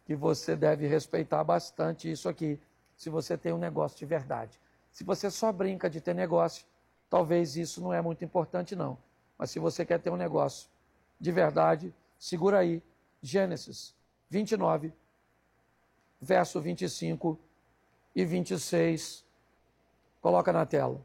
que você deve respeitar bastante isso aqui, se você tem um negócio de verdade. Se você só brinca de ter negócio, talvez isso não é muito importante não. Mas se você quer ter um negócio de verdade, segura aí, Gênesis 29, verso 25 e 26, coloca na tela.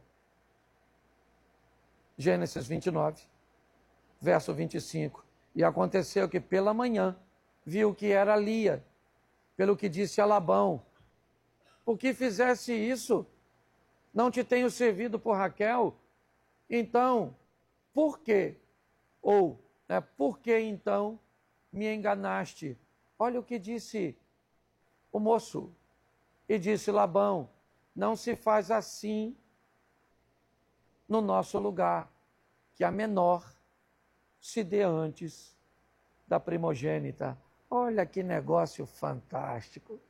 Gênesis 29, verso 25. E aconteceu que pela manhã viu que era Lia, pelo que disse a Labão: por que fizesse isso? Não te tenho servido por Raquel? Então, por quê? Ou, por que então me enganaste? Olha o que disse o moço. E disse Labão: não se faz assim no nosso lugar, que a menor se dê antes da primogênita. Olha que negócio fantástico.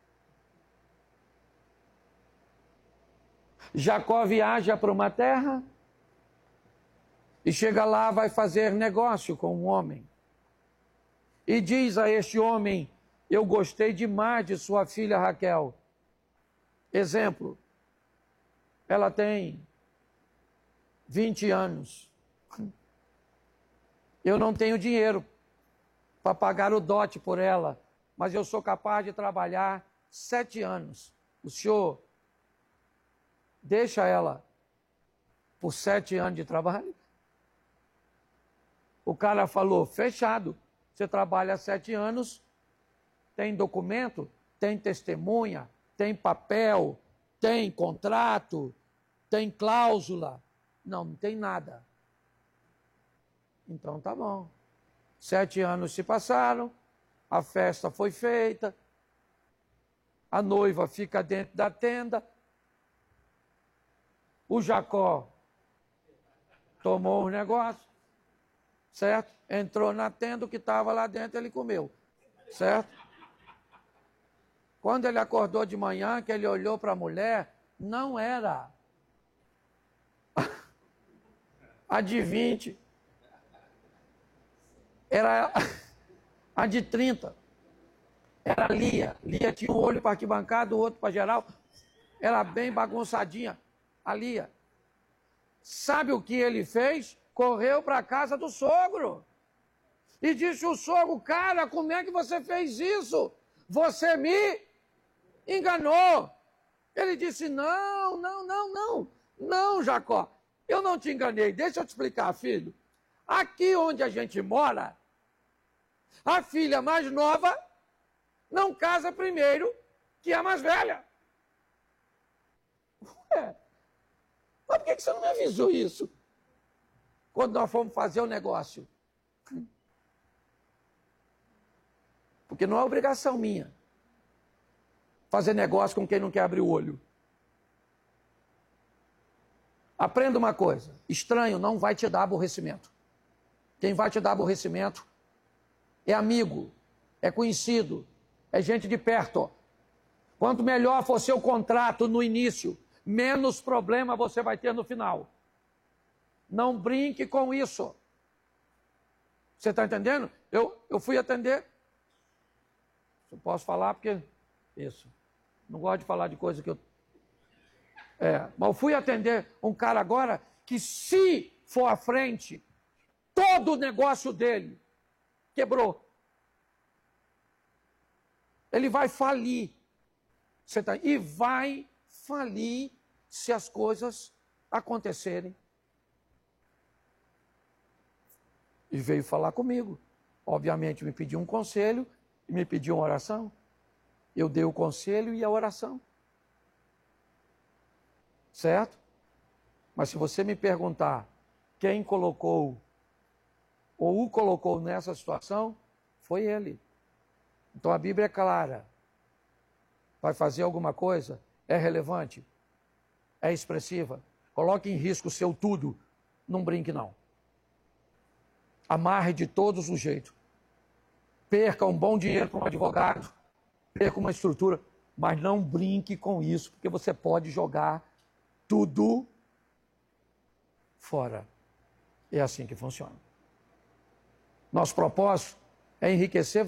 Jacó viaja para uma terra e chega lá, vai fazer negócio com um homem. E diz a este homem: eu gostei demais de sua filha Raquel. Exemplo, ela tem 20 anos. Eu não tenho dinheiro para pagar o dote por ela, mas eu sou capaz de trabalhar 7 anos. O senhor deixa ela por 7 anos de trabalho? O cara falou: fechado. Você trabalha 7 anos, tem documento, tem testemunha, tem papel, tem contrato, tem cláusula. Não, não tem nada. Então tá bom. 7 anos se passaram, a festa foi feita, a noiva fica dentro da tenda, o Jacó tomou os negócios, certo? Entrou na tenda, o que estava lá dentro ele comeu, certo? Quando ele acordou de manhã, que ele olhou para a mulher, não era a de 20, era a de 30. Era a Lia. Lia tinha um olho para arquibancada, o outro para geral. Era bem bagunçadinha, a Lia. Sabe o que ele fez? Correu para a casa do sogro. E disse o sogro: cara, como é que você fez isso? Você me enganou. Ele disse: não, Jacó, eu não te enganei. Deixa eu te explicar, filho. Aqui onde a gente mora, a filha mais nova não casa primeiro que a mais velha. Ué, mas por que você não me avisou isso quando nós fomos fazer o negócio? Porque não é obrigação minha fazer negócio com quem não quer abrir o olho. Aprenda uma coisa: estranho não vai te dar aborrecimento. Quem vai te dar aborrecimento é amigo, é conhecido, é gente de perto. Quanto melhor for seu contrato no início, menos problema você vai ter no final. Não brinque com isso. Você está entendendo? Eu fui atender. Eu posso falar porque... Isso. Não gosto de falar de coisa que eu... mas eu fui atender um cara agora que, se for à frente, todo o negócio dele quebrou. Ele vai falir. E vai falir se as coisas acontecerem. E veio falar comigo. Obviamente me pediu um conselho e me pediu uma oração. Eu dei o conselho e a oração. Certo? Mas se você me perguntar quem colocou ou o colocou nessa situação, foi ele. Então a Bíblia é clara. Vai fazer alguma coisa? É relevante? É expressiva? Coloque em risco o seu tudo. Não brinque, não. Amarre de todos os jeitos. Perca um bom dinheiro para um advogado. Perca uma estrutura. Mas não brinque com isso, porque você pode jogar tudo fora. É assim que funciona. Nosso propósito é enriquecer